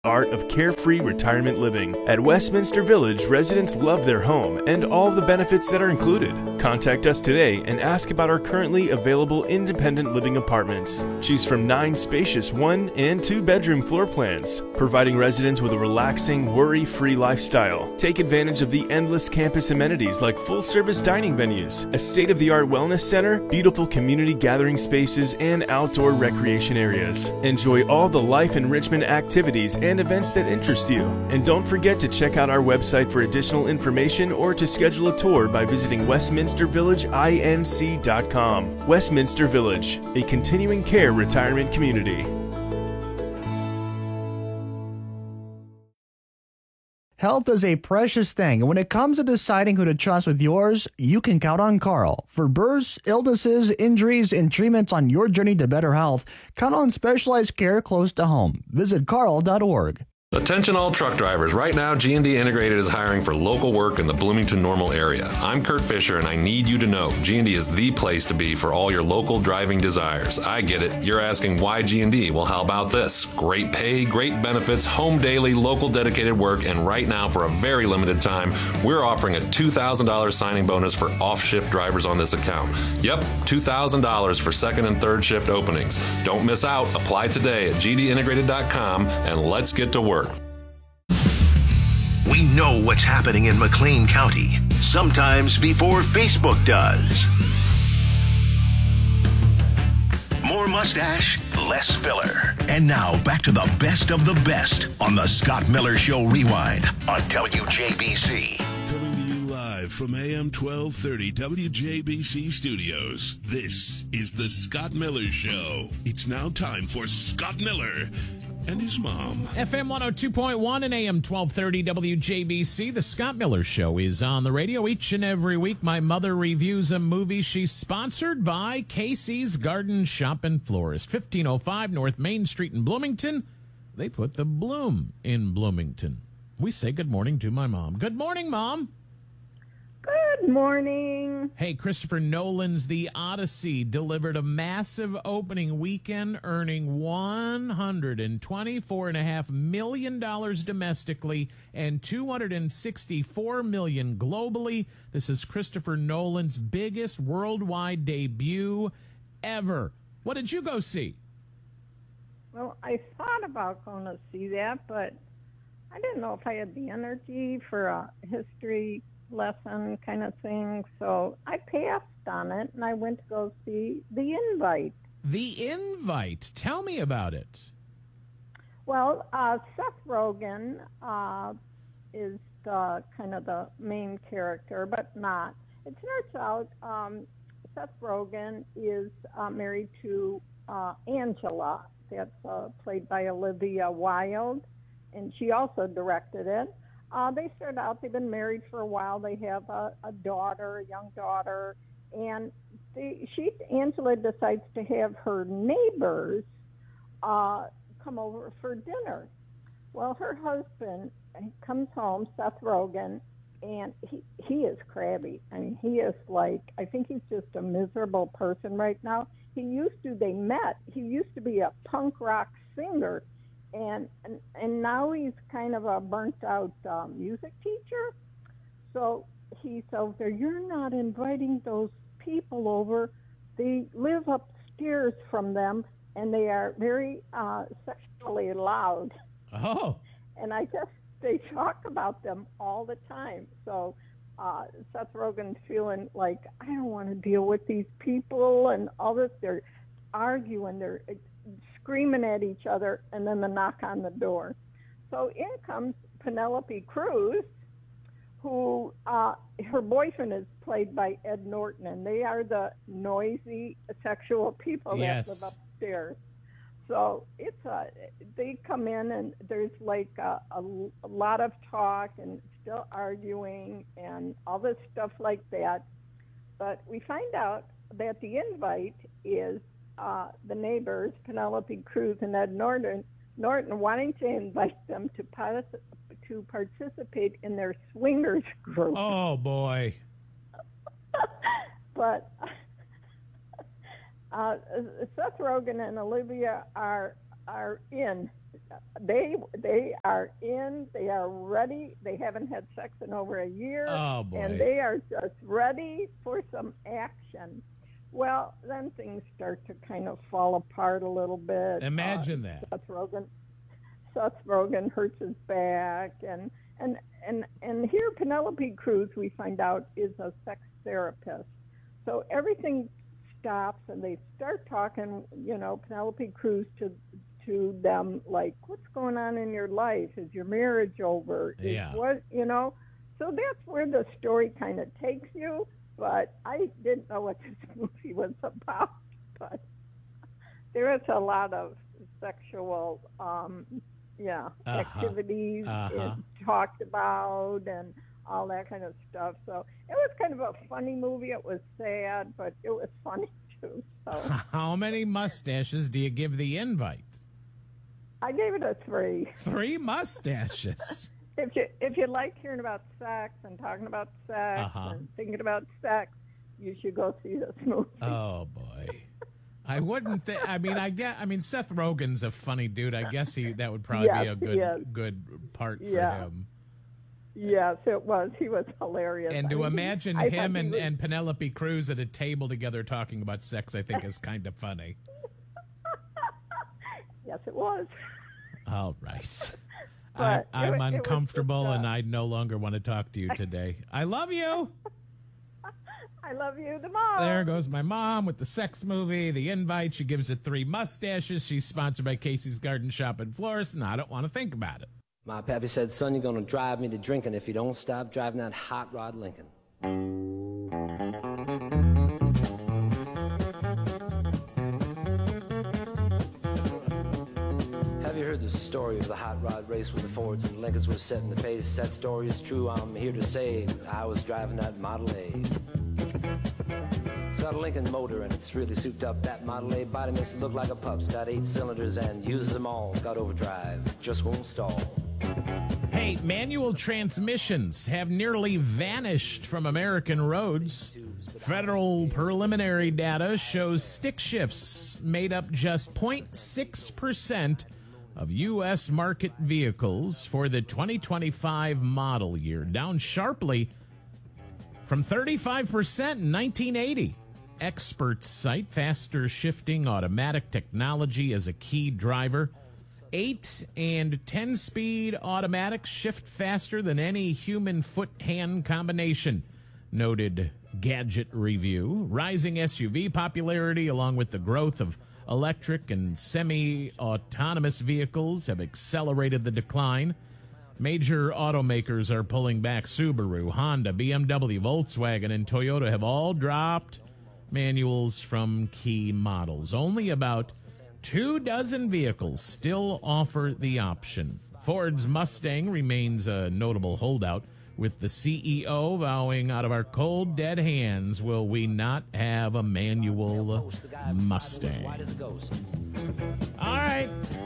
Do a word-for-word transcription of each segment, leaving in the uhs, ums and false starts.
Art of carefree retirement living. At Westminster Village, residents love their home and all the benefits that are included. Contact us today and ask about our currently available independent living apartments. Choose from nine spacious one and two bedroom floor plans, providing residents with a relaxing, worry-free lifestyle. Take advantage of the endless campus amenities like full-service dining venues, a state-of-the-art wellness center, beautiful community gathering spaces, and outdoor recreation areas. Enjoy all the life enrichment activities and events that interest you. And don't forget to check out our website for additional information or to schedule a tour by visiting westminster village inc dot com. Westminster Village, a continuing care retirement community. Health is a precious thing, and when it comes to deciding who to trust with yours, you can count on Carl. For births, illnesses, injuries, and treatments on your journey to better health, count on specialized care close to home. Visit carl dot org. Attention all truck drivers. Right now, G and D Integrated is hiring for local work in the Bloomington-Normal area. I'm Kurt Fisher, and I need you to know G and D is the place to be for all your local driving desires. I get it. You're asking why G and D? Well, how about this? Great pay, great benefits, home daily, local dedicated work, and right now, for a very limited time, we're offering a two thousand dollars signing bonus for off-shift drivers on this account. Yep, two thousand dollars for second and third shift openings. Don't miss out. Apply today at g d integrated dot com, and let's get to work. We know what's happening in McLean County, sometimes before Facebook does. More mustache, less filler. And now back to the best of the best on the Scott Miller Show Rewind on W J B C. Coming to you live from A M twelve thirty W J B C Studios. This is the Scott Miller Show. It's now time for Scott Miller and his mom. F M one oh two point one and A M twelve thirty W J B C. The Scott Miller Show is on the radio each and every week. My mother reviews a movie. She's sponsored by Casey's Garden Shop and Florist, fifteen oh five North Main Street in Bloomington. They put the bloom in Bloomington. We say good morning to my mom. Good morning, Mom. Good morning. Hey, Christopher Nolan's The Odyssey delivered a massive opening weekend, earning one hundred twenty-four point five million dollars domestically and two hundred sixty-four million dollars globally. This is Christopher Nolan's biggest worldwide debut ever. What did you go see? Well, I thought about going to see that, but I didn't know if I had the energy for a history lesson kind of thing, so I passed on it, and I went to go see The Invite. The Invite. Tell me about it. Well, uh, Seth Rogen uh, is the, kind of the main character, but not. It starts out, um, Seth Rogen is uh, married to uh, Angela, that's uh, played by Olivia Wilde, and she also directed it. Uh, they start out, they've been married for a while. They have a, a daughter, a young daughter, and they, she, Angela decides to have her neighbors uh, come over for dinner. Well, her husband comes home, Seth Rogen, and he, he is crabby. I mean, he is like, I think he's just a miserable person right now. He used to, they met, he used to be a punk rock singer. And, and and now he's kind of a burnt-out uh, music teacher. So he's over there, you're not inviting those people over. They live upstairs from them, and they are very uh, sexually loud. Oh. And I guess they talk about them all the time. So uh, Seth Rogen's feeling like, I don't want to deal with these people and all this. They're arguing, they're screaming at each other, and then the knock on the door. So in comes Penelope Cruz, who uh, her boyfriend is played by Ed Norton, and they are the noisy sexual people yes. that live upstairs. So it's a, they come in, and there's like a, a, a lot of talk and still arguing and all this stuff like that. But we find out that the invite is Uh, the neighbors, Penelope Cruz and Ed Norton, Norton wanting to invite them to part- to participate in their swingers group. Oh, boy. But uh, Seth Rogen and Olivia are are in. They they are in. They are ready. They haven't had sex in over a year. Oh, boy. And they are just ready for some action. Well, then things start to kind of fall apart a little bit. Imagine uh, that. Seth Rogen, Seth Rogen hurts his back, and and and and here Penelope Cruz, we find out, is a sex therapist. So everything stops, and they start talking. You know, Penelope Cruz to to them like, "What's going on in your life? Is your marriage over? Is Yeah. what you know?" So that's where the story kind of takes you. But I didn't know what this movie was about. But there is a lot of sexual, um, yeah, Uh-huh. activities Uh-huh. it talked about and all that kind of stuff. So it was kind of a funny movie. It was sad, but it was funny too. So How many mustaches do you give the invite? I gave it a three. Three mustaches. If you if you like hearing about sex and talking about sex Uh-huh. and thinking about sex, you should go see this movie. Oh, boy. I wouldn't think. I mean, I get. I mean, Seth Rogen's a funny dude. I guess he that would probably be Yes, a good yes. good part for Yeah. him. Yes, it was. He was hilarious. And I to mean, imagine I him thought he and, was- and Penelope Cruz at a table together talking about sex, I think is kind of funny. Yes, it was. All right. I, But it I'm wa- it was uncomfortable, just, uh, and I no longer want to talk to you today. I love you. I love you the most. There goes my mom with the sex movie, the invite. She gives it three mustaches. She's sponsored by Casey's Garden Shop in Florist, and I don't want to think about it. My pappy said, son, you're gonna drive me to drinking if you don't stop driving that hot rod Lincoln. Have you heard the story of the hot rod race where the Fords and Lincolns were setting the pace? That story is true, I'm here to say I was driving that Model A. It's got a Lincoln motor and it's really souped up. That Model A body makes it look like a pup's. Got eight cylinders and uses them all. Got overdrive, just won't stall. Hey, manual transmissions have nearly vanished from American roads. Federal preliminary data shows stick shifts made up just zero point six percent of U S market vehicles for the twenty twenty-five model year, down sharply from thirty-five percent in nineteen eighty. Experts cite faster shifting automatic technology as a key driver. Eight and ten speed automatics shift faster than any human foot-hand combination, noted Gadget Review. Rising S U V popularity, along with the growth of electric and semi-autonomous vehicles, have accelerated the decline. Major automakers are pulling back. Subaru, Honda, B M W, Volkswagen, and Toyota have all dropped manuals from key models. Only about two dozen vehicles still offer the option. Ford's Mustang remains a notable holdout, with the C E O vowing, out of our cold, dead hands will we not have a manual Mustang. All right.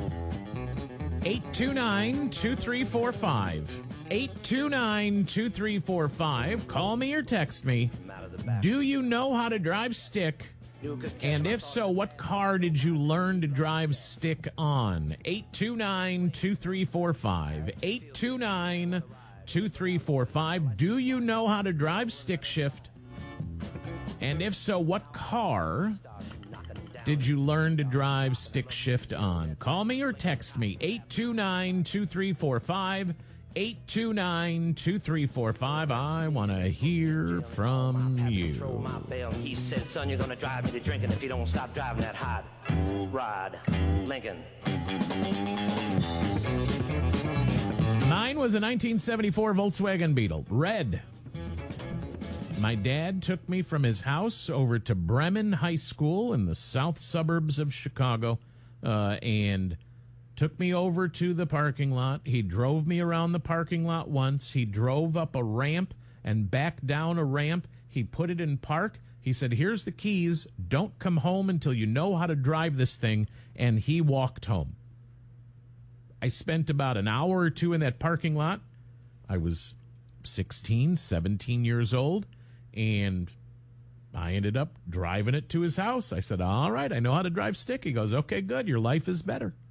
eight two nine, two three four five. eight two nine, two three four five. Call me or text me. Do you know how to drive stick? And if so, what car did you learn to drive stick on? eight two nine, two three four five. eight two nine, two three four five. Do you know how to drive stick shift? And if so, what car did you learn to drive stick shift on? Call me or text me. eight two nine, two three four five. eight two nine, two three four five. I want to hear from Throw my you. bell. He said, son, you're gonna drive me to drinking if you don't stop driving that hot rod Lincoln. Mine was a nineteen seventy-four Volkswagen Beetle, red. My dad took me from his house over to Bremen High School in the south suburbs of Chicago, uh, and took me over to the parking lot. He drove me around the parking lot once. He drove up a ramp and back down a ramp. He put it in park. He said, here's the keys. Don't come home until you know how to drive this thing. And he walked home. I spent about an hour or two in that parking lot. I was sixteen, seventeen years old, and I ended up driving it to his house. I said, all right, I know how to drive stick. He goes, okay, good. Your life is better.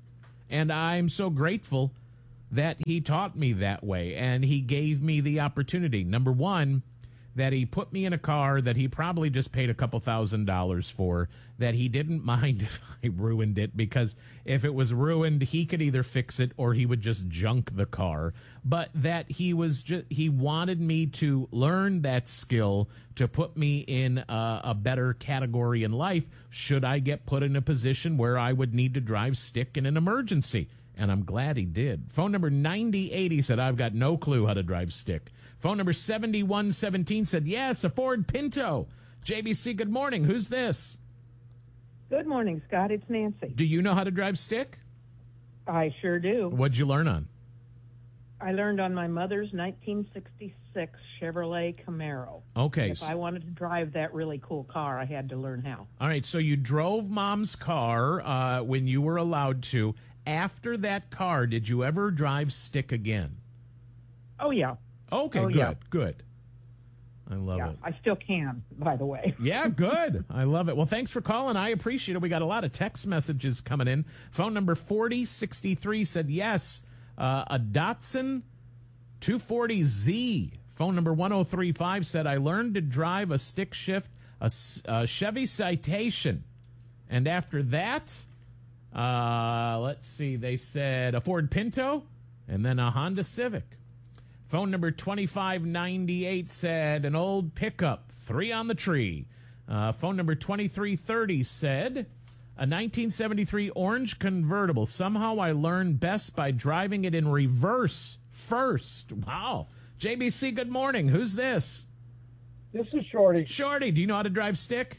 And I'm so grateful that he taught me that way, and he gave me the opportunity. Number one, that he put me in a car that he probably just paid a couple thousand dollars for, that he didn't mind if I ruined it, because if it was ruined, he could either fix it or he would just junk the car. But that he was just, he wanted me to learn that skill to put me in a, a better category in life should I get put in a position where I would need to drive stick in an emergency. And I'm glad he did. Phone number ninety eighty said, I've got no clue how to drive stick. Phone number seventy-one seventeen said, yes, a Ford Pinto. J B C, good morning. Who's this? Good morning, Scott. It's Nancy. Do you know how to drive stick? I sure do. What'd you learn on? I learned on my mother's nineteen sixty-six Chevrolet Camaro. Okay. If I wanted to drive that really cool car, I had to learn how. All right, so you drove Mom's car uh, when you were allowed to. After that car, did you ever drive stick again? Oh, yeah. Okay, oh, good, yeah. good. I love yeah, it. I still can, by the way. Yeah, good. I love it. Well, thanks for calling. I appreciate it. We got a lot of text messages coming in. Phone number forty sixty-three said yes. Uh, a Datsun two forty Z. Phone number one oh three five said, I learned to drive a stick shift, a, a Chevy Citation. And after that, uh, let's see, they said a Ford Pinto and then a Honda Civic. Phone number twenty-five ninety-eight said an old pickup, three on the tree. Uh, phone number twenty-three thirty said a nineteen seventy-three orange convertible. Somehow I learned best by driving it in reverse first. Wow. J B C, good morning. Who's this? This is Shorty. Shorty, do you know how to drive stick?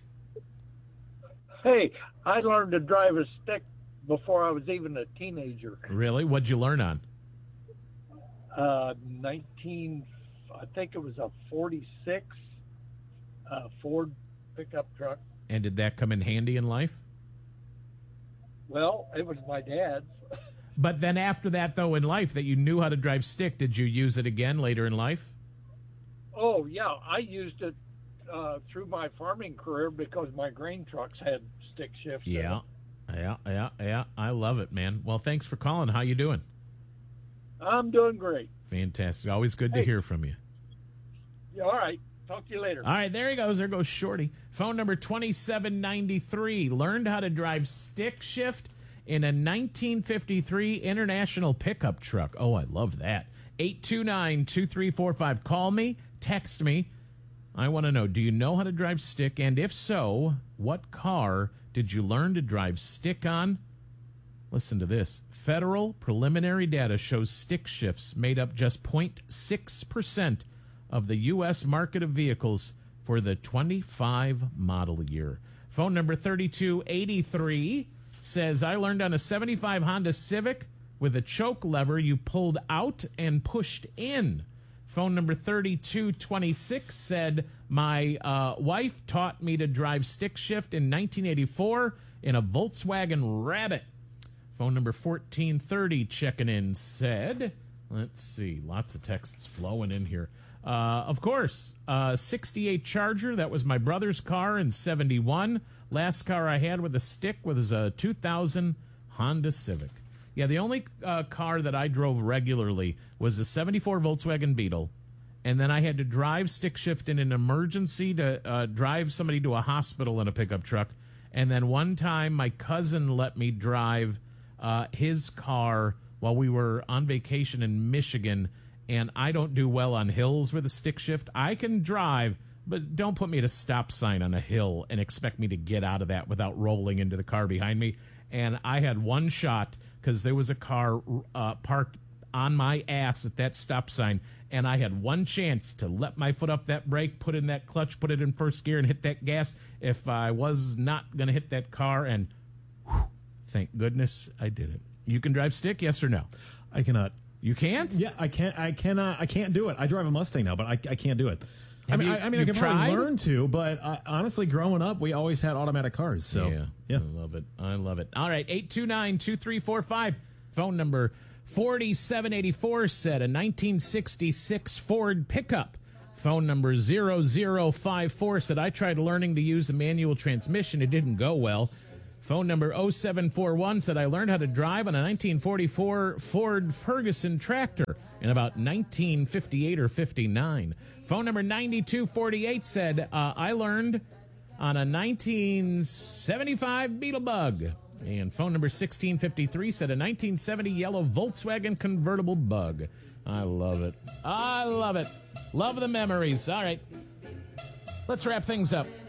Hey, I learned to drive a stick before I was even a teenager. Really? What'd you learn on? Uh, nineteen, I think it was a forty-six uh, Ford pickup truck. And did that come in handy in life? Well, it was my dad's. But then after that, though, in life, that you knew how to drive stick, did you use it again later in life? Oh, yeah. I used it uh, through my farming career because my grain trucks had stick shifts. Yeah, yeah, yeah, yeah. I love it, man. Well, thanks for calling. How you doing? I'm doing great. Fantastic. Always good hey. to hear from you. Yeah, all right. Talk to you later. All right, there he goes. There goes Shorty. Phone number twenty-seven ninety-three. Learned how to drive stick shift in a nineteen fifty-three International pickup truck. Oh, I love that. eight two nine, two three four five. Call me, text me. I want to know, do you know how to drive stick? And if so, what car did you learn to drive stick on? Listen to this. Federal preliminary data shows stick shifts made up just zero point six percent of the U S market of vehicles for the twenty-five model year. Phone number thirty-two eighty-three says, I learned on a seventy-five Honda Civic with a choke lever you pulled out and pushed in. Phone number thirty-two twenty-six said, my uh, wife taught me to drive stick shift in nineteen eighty-four in a Volkswagen Rabbit. Phone number fourteen thirty checking in said, let's see, lots of texts flowing in here. Uh, of course, uh, sixty-eight Charger, that was my brother's car in seventy-one. Last car I had with a stick was a two thousand Honda Civic. Yeah, the only uh, car that I drove regularly was a seventy-four Volkswagen Beetle, and then I had to drive stick shift in an emergency to uh, drive somebody to a hospital in a pickup truck. And then one time my cousin let me drive uh, his car while we were on vacation in Michigan, and I don't do well on hills with a stick shift. I can drive, but don't put me at a stop sign on a hill and expect me to get out of that without rolling into the car behind me. And I had one shot because there was a car uh, parked on my ass at that stop sign, and I had one chance to let my foot off that brake, put in that clutch, put it in first gear, and hit that gas if I was not going to hit that car, and whew, thank goodness I did it. You can drive stick, yes or no? I cannot. You can't? Yeah, I can't. I cannot. I can't do it. I drive a Mustang now, but I, I can't do it. Have I mean, you, I, I mean, I you've can probably tried? learn to, but uh, honestly, growing up, we always had automatic cars. So yeah, yeah, I love it. I love it. All right, eight two nine, two three four five. Phone number forty-seven eighty-four said a nineteen sixty-six Ford pickup. Phone number zero zero five four said, I tried learning to use the manual transmission. It didn't go well. Phone number oh seven four one said, I learned how to drive on a nineteen forty-four Ford Ferguson tractor in about nineteen fifty-eight or fifty-nine. Phone number ninety-two forty-eight said, uh, I learned on a nineteen seventy-five Beetlebug. And phone number sixteen fifty-three said, a nineteen seventy yellow Volkswagen convertible Bug. I love it. I love it. Love the memories. All right. Let's wrap things up.